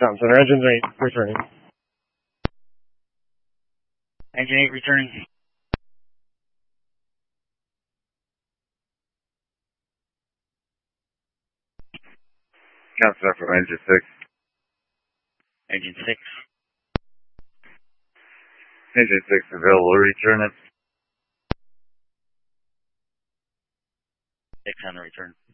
Comm Center, engine 8, returning. Engine 8 returning. Comm Center from engine 6. Engine 6. Engine 6 available, return it. 6 on the return.